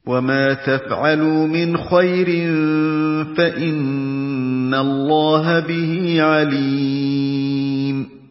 وَمَا تَفْعَلُوا مِنْ خَيْرٍ فَإِنَّ اللَّهَ بِهِ عَلِيمٌ